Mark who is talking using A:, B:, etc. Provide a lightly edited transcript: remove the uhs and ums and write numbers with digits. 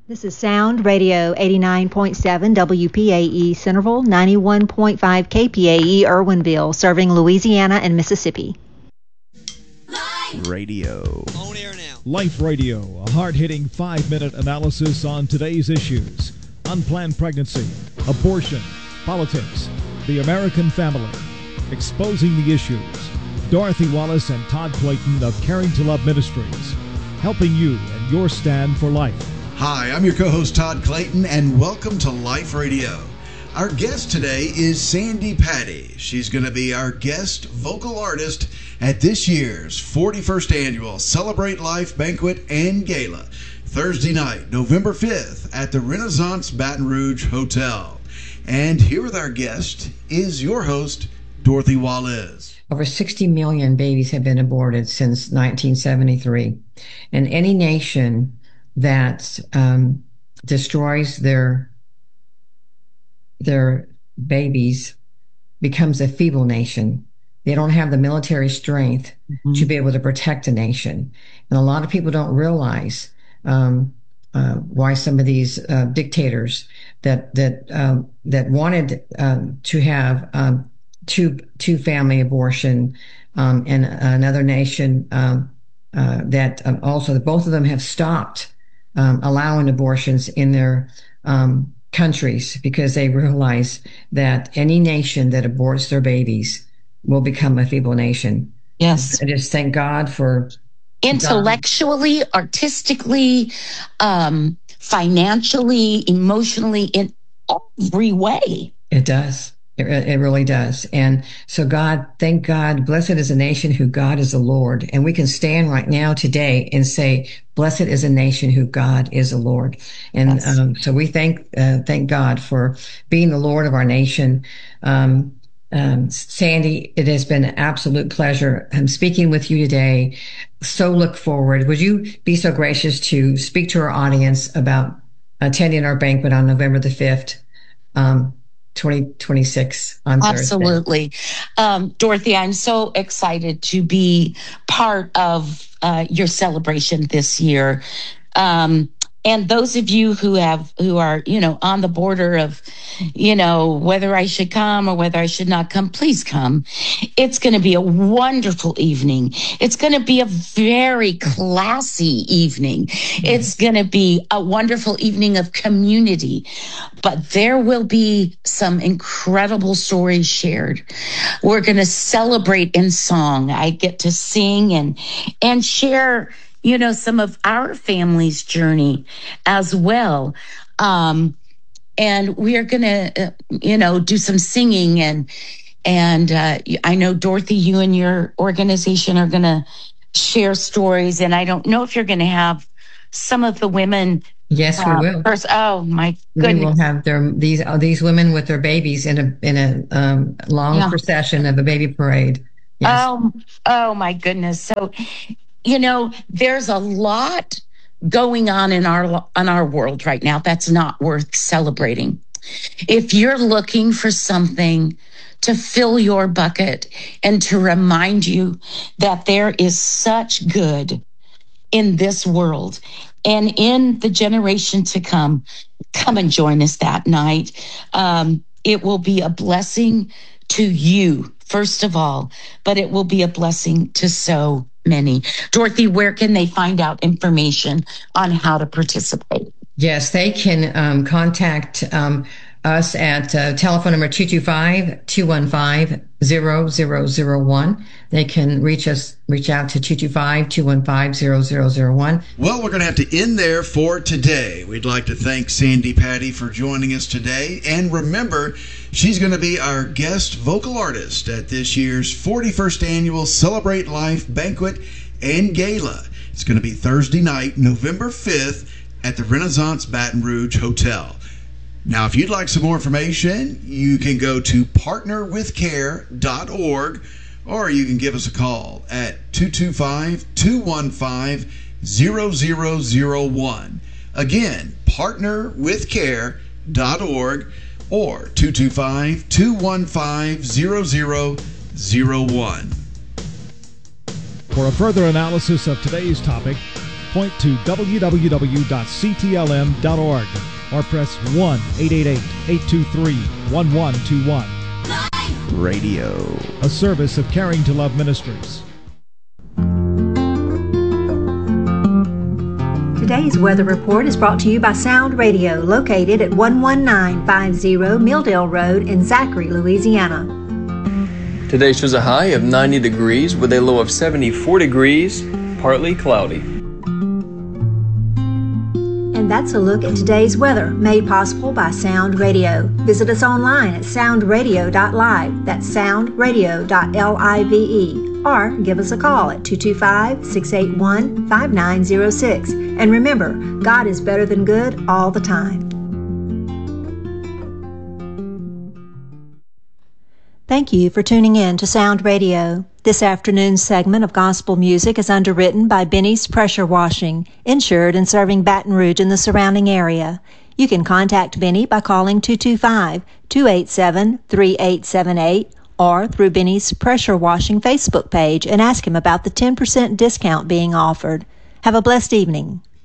A: This is Sound Radio 89.7 WPAE Centerville, 91.5 KPAE Irwinville, serving Louisiana and Mississippi.
B: Radio.
C: On air now.
D: Life Radio, a hard-hitting 5-minute analysis on today's issues. Unplanned pregnancy, abortion, politics, the American family. Exposing the issues. Dorothy Wallace and Todd Clayton of Caring to Love Ministries. Helping you in your stand for life.
E: Hi, I'm your co-host Todd Clayton, and welcome to Life Radio. Our guest today is Sandi Patty. She's going to be our guest vocal artist at this year's 41st Annual Celebrate Life Banquet and Gala, Thursday night, November 5th, at the Renaissance Baton Rouge Hotel. And here with our guest is your host, Dorothy Wallace.
F: Over 60 million babies have been aborted since 1973. And any nation that destroys their babies becomes a feeble nation. They don't have the military strength to be able to protect a nation. And a lot of people don't realize why some of these dictators that wanted to have two family abortion and another nation that also both of them have stopped allowing abortions in their countries because they realize that any nation that aborts their babies will become a feeble nation.
G: Yes.
F: I just thank God for
G: intellectually, artistically, financially, emotionally, in every way.
F: It does. It really does. And so God, thank God, blessed is a nation who God is the Lord. And we can stand right now today and say, blessed is a nation who God is the Lord. And yes. So we thank God for being the Lord of our nation. Sandi, it has been an absolute pleasure. I'm speaking with you today. So look forward. Would you be so gracious to speak to our audience about attending our banquet on November the 5th? 2026 on Thursday.
G: Absolutely. Dorothy, I'm so excited to be part of your celebration this year. And those of you who are, on the border of, whether I should come or whether I should not come, please come. It's going to be a wonderful evening. It's going to be a very classy evening. It's going to be a wonderful evening of community, but there will be some incredible stories shared. We're going to celebrate in song. I get to sing and share some of our family's journey as well. And we are going to, do some singing and I know Dorothy, you and your organization are going to share stories. And I don't know if you're going to have some of the women.
F: Yes, we will.
G: First, oh my goodness.
F: We will have these women with their babies in a long procession of a baby parade. Yes.
G: Oh my goodness. So, there's a lot going on in our world right now that's not worth celebrating. If you're looking for something to fill your bucket and to remind you that there is such good in this world and in the generation to come and join us that night. It will be a blessing to you, first of all, but it will be a blessing to so many. Dorothy, where can they find out information on how to participate?
F: Yes, they can contact us at telephone number 225-215-0001. They can reach out to 225-215-0001.
E: Well, we're going to have to end there for today. We'd like to thank Sandi Patty for joining us today. And remember, she's going to be our guest vocal artist at this year's 41st Annual Celebrate Life Banquet and Gala. It's going to be Thursday night, November 5th at the Renaissance Baton Rouge Hotel. Now, if you'd like some more information, you can go to partnerwithcare.org or you can give us a call at 225-215-0001. Again, partnerwithcare.org or 225-215-0001.
D: For a further analysis of today's topic, point to www.ctlm.org or press 1-888-823-1121.
E: Radio.
D: A service of Caring to Love Ministries.
A: Today's weather report is brought to you by Sound Radio, located at 11950 Milldale Road in Zachary, Louisiana.
B: Today shows a high of 90 degrees with a low of 74 degrees, partly cloudy.
A: And that's a look at today's weather, made possible by Sound Radio. Visit us online at soundradio.live. That's soundradio.live. Or give us a call at 225-681-5906. And remember, God is better than good all the time. Thank you for tuning in to Sound Radio. This afternoon's segment of gospel music is underwritten by Benny's Pressure Washing, insured and serving Baton Rouge and the surrounding area. You can contact Benny by calling 225-287-3878 or through Benny's Pressure Washing Facebook page and ask him about the 10% discount being offered. Have a blessed evening.